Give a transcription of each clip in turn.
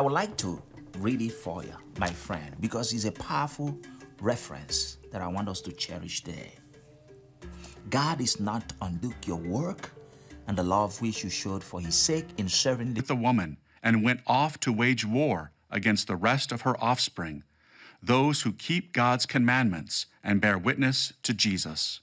would like to read it for you, my friend, because it's a powerful reference that I want us to cherish there. God is not unlook your work and the love which you showed for his sake in serving the woman and went off to wage war against the rest of her offspring, those who keep God's commandments and bear witness to Jesus.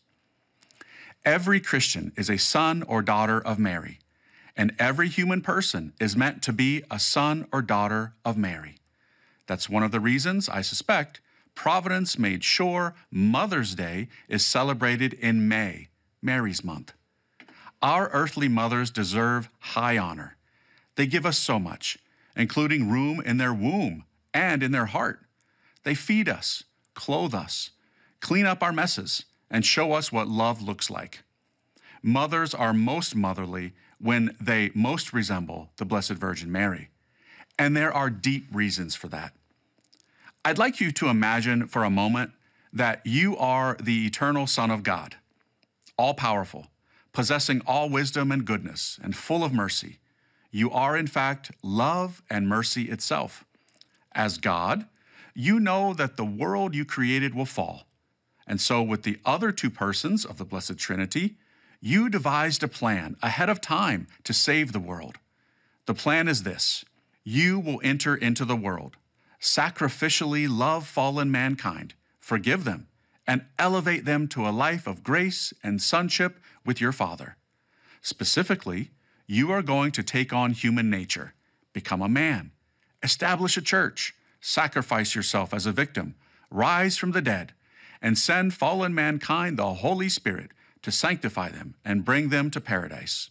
Every Christian is a son or daughter of Mary, and every human person is meant to be a son or daughter of Mary. That's one of the reasons, I suspect, Providence made sure Mother's Day is celebrated in May, Mary's month. Our earthly mothers deserve high honor. They give us so much, including room in their womb and in their heart. They feed us, clothe us, clean up our messes, and show us what love looks like. Mothers are most motherly when they most resemble the Blessed Virgin Mary, and there are deep reasons for that. I'd like you to imagine for a moment that you are the eternal Son of God, all-powerful, possessing all wisdom and goodness, and full of mercy. You are, in fact, love and mercy itself. As God, you know that the world you created will fall. And so with the other two persons of the Blessed Trinity, you devised a plan ahead of time to save the world. The plan is this: you will enter into the world, sacrificially love fallen mankind, forgive them, and elevate them to a life of grace and sonship with your Father. Specifically, you are going to take on human nature, become a man, establish a church, sacrifice yourself as a victim, rise from the dead, and send fallen mankind the Holy Spirit to sanctify them and bring them to paradise.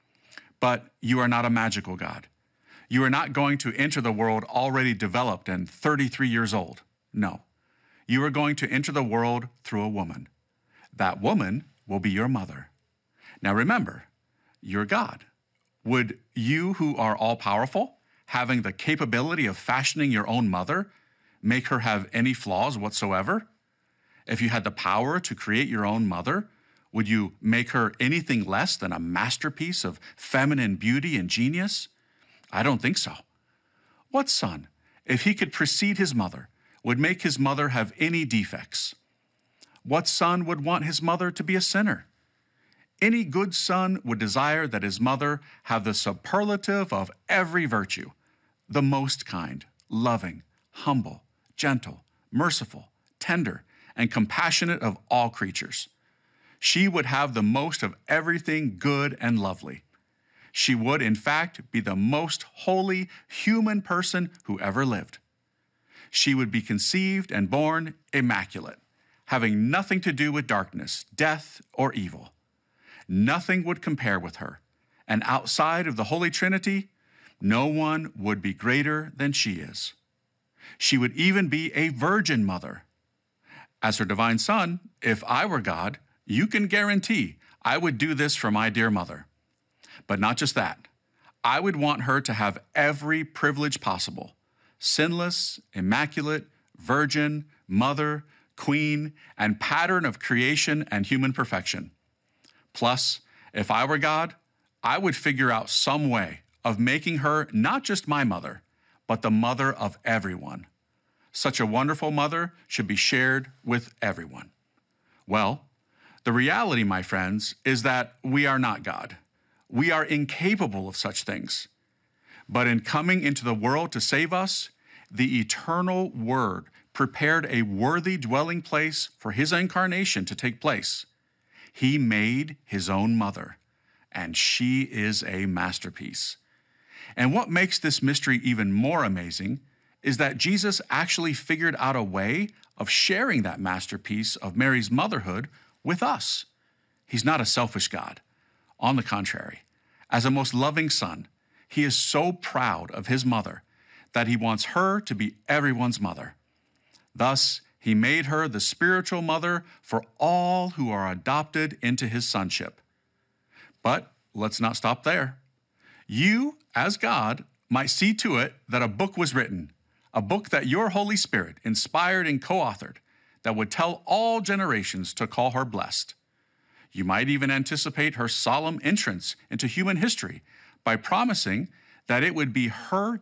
But you are not a magical God. You are not going to enter the world already developed and 33 years old. No. You are going to enter the world through a woman. That woman will be your mother. Now remember, you're God. Would you, who are all-powerful, having the capability of fashioning your own mother, make her have any flaws whatsoever? If you had the power to create your own mother, would you make her anything less than a masterpiece of feminine beauty and genius? I don't think so. What son, if he could precede his mother, would make his mother have any defects? What son would want his mother to be a sinner? Any good son would desire that his mother have the superlative of every virtue, the most kind, loving, humble, gentle, merciful, tender, and compassionate of all creatures. She would have the most of everything good and lovely. She would, in fact, be the most holy human person who ever lived. She would be conceived and born immaculate, having nothing to do with darkness, death, or evil. Nothing would compare with her, and outside of the Holy Trinity, no one would be greater than she is. She would even be a virgin mother. As her divine son, if I were God, you can guarantee I would do this for my dear mother. But not just that. I would want her to have every privilege possible: sinless, immaculate, virgin, mother, queen, and pattern of creation and human perfection. Plus, if I were God, I would figure out some way of making her not just my mother, but the mother of everyone. Such a wonderful mother should be shared with everyone. Well, the reality, my friends, is that we are not God. We are incapable of such things. But in coming into the world to save us, the eternal Word prepared a worthy dwelling place for his incarnation to take place. He made his own mother, and she is a masterpiece. And what makes this mystery even more amazing is that Jesus actually figured out a way of sharing that masterpiece of Mary's motherhood with us. He's not a selfish God. On the contrary, as a most loving son, he is so proud of his mother that he wants her to be everyone's mother. Thus, he made her the spiritual mother for all who are adopted into his sonship. But let's not stop there. You, as God, might see to it that a book was written, a book that your Holy Spirit inspired and co-authored, that would tell all generations to call her blessed. You might even anticipate her solemn entrance into human history by promising that it would be her